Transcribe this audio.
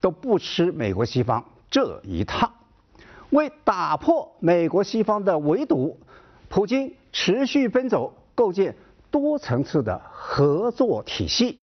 都不吃美国西方这一套。为打破美国西方的围堵，普京持续奔走构建多层次的合作体系。